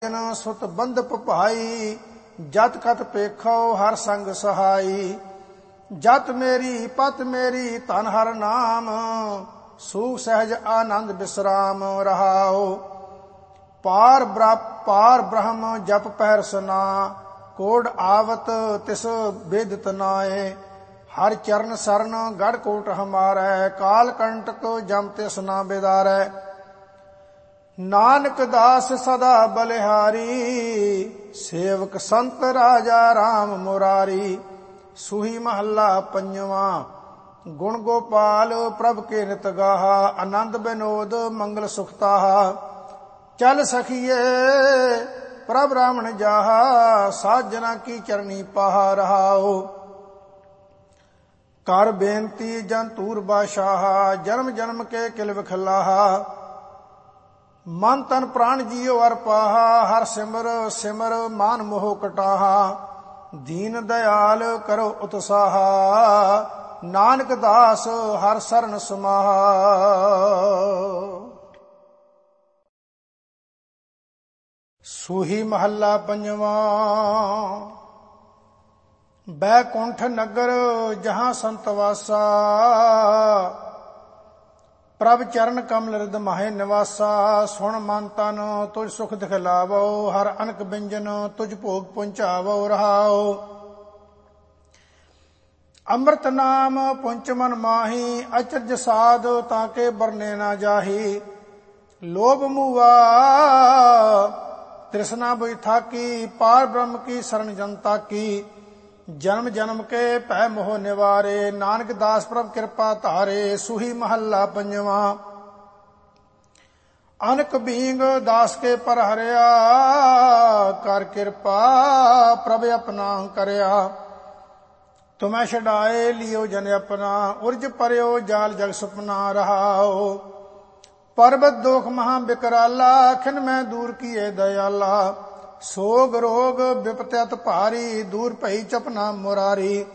ਸੁਤ ਬੰਧਪ ਭਾਈ, ਜਤ ਕਤ ਪੇਖੋ ਹਰ ਸੰਗ ਸਹਾਈ। ਜਤ ਮੇਰੀ ਪਤ ਮੇਰੀ ਧਨ ਹਰ ਨਾਮ, ਸੂਖ ਸਹਿਜ ਆਨੰਦ ਬਿਸਰਾਮ ਰਹਾਓ। ਪਾਰ ਬ੍ਰਹਮ ਜਪ ਪਹਿਰ ਸਨਾ, ਕੋਡ ਆਵਤ ਤਿਸ ਬੇਦਿਤ ਨਾਏ। ਹਰ ਚਰਨ ਸਰਨ ਗੜ ਕੋਟ ਹਮਾਰੈ, ਕਾਲ ਕੰਟਕ ਜਮ ਤਿਸ ਨਾ ਬਿਦਾਰੈ। ਨਾਨਕ ਦਾਸ ਸਦਾ ਬਲਿਹਾਰੀ, ਸੇਵਕ ਸੰਤ ਰਾਜਾ ਰਾਮ ਮੁਰਾਰੀ। ਸੂਹੀ ਮਹੱਲਾ ਪੰਜਵਾਂ। ਗੁਣ ਗੋਪਾਲ ਪ੍ਰਭ ਕੇ ਨਿਤ ਗਾਹਾ, ਆਨੰਦ ਬਿਨੋਦ ਮੰਗਲ ਸੁਖਤਾਹਾ। ਚਲ ਸਖੀਏ ਪ੍ਰਭ ਰਾਮਣ ਜਾਹਾ, ਸਾਜਨਾ ਕੀ ਚਰਨੀ ਪਾਹਾ ਰਹਾਓ। ਕਰ ਬੇਨਤੀ ਜਨ ਤੂਰ ਬਾਸ਼ਾਹਾ, ਜਨਮ ਜਨਮ ਕੇ ਕਿਲ ਵਿਖਲਾਹਾ। ਮਨ ਤਨ ਪ੍ਰਾਣ ਜੀਉ ਅਰ ਪਾਹਾ, ਹਰ ਸਿਮਰ ਸਿਮਰ ਮਾਨ ਮੋਹ ਕਟਾਹਾ। ਦੀਨ ਦਇਆਲ ਕਰੋ ਉਤਸਾਹਾ, ਨਾਨਕ ਦਾਸ ਹਰ ਸਰਨ ਸਮਾਹਾ। ਸੂਹੀ ਮਹੱਲਾ ਪੰਜਵਾਂ। ਬੈਕੁੰਠ ਨਗਰ ਜਹਾਂ ਸੰਤ ਵਾਸਾ, ਪ੍ਰਭ ਚਰਨ ਕਮਲ ਰਿਦ ਮਾਹੇ ਨਿਵਾਸਾ। ਸੁਣ ਮਨ ਤਨ ਤੁਝ ਸੁਖ ਦਿਖਲਾਵੋ, ਹਰ ਅਨਕ ਬਿੰਜਨ ਤੁਝ ਭੋਗ ਪਹੁੰਚਾਵੋ ਰਹਾਓ। ਅੰਮ੍ਰਿਤ ਨਾਮ ਪੁੰਚ ਮਨ ਮਾਹੀ, ਅਚਰਜ ਸਾਧ ਤਾਕੇ ਬਰਨੇ ਨਾ ਜਾਹੀ। ਲੋਭ ਮੂਆ ਤ੍ਰਿਸ਼ਨਾ ਬੁਝ ਥਾਕੀ, ਪਾਰ ਬ੍ਰਹਮ ਕੀ ਸਰਣ ਜਨਤਾ ਕੀ। ਜਨਮ ਜਨਮ ਕੇ ਭੈ ਮੋਹ ਨਿਵਾਰੇ, ਨਾਨਕ ਦਾਸ ਪ੍ਰਭ ਕਿਰਪਾ ਧਾਰੇ। ਸੂਹੀ ਮਹੱਲਾ ਪੰਜਵਾਂ। ਅਨਕ ਬੀਂਗ ਦਾਸ ਕੇ ਪਰ ਹਰਿਆ, ਕਰ ਕਿਰਪਾ ਪ੍ਰਭ ਆਪਣਾ ਕਰਿਆ। ਤੁਮੈ ਛਡਾਏ ਲਿਓ ਜਨ ਆਪਣਾ, ਉਰਜ ਪਰਿਓ ਜਾਲ ਜਗ ਸੁਪਨਾ ਰਹਾਓ। ਪਰਬਤ ਦੋਖ ਮਹਾ ਬਿਕਰਾਲਾ, ਖਿਨ ਮੈਂ ਦੂਰ ਕੀਏ ਦਇਆਲਾ। ਸੋਗ ਰੋਗ ਬਿਪਤ ਅਤ ਭਾਰੀ, ਦੂਰ ਭਈ ਚਪਨਾ ਮੁਰਾਰੀ।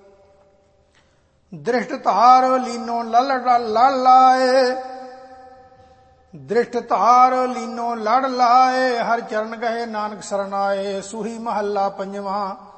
ਦ੍ਰਿਸ਼ਟ ਧਾਰ ਲੀਨੋ ਲੜ ਲਾਏ, ਦ੍ਰਿਸ਼ਟ ਧਾਰ ਲੀਨੋ ਲੜ ਲਾਏ। ਹਰ ਚਰਨ ਗਏ ਨਾਨਕ ਸਰਨਾਏ। ਸੂਹੀ ਮਹੱਲਾ ਪੰਜਵਾਂ।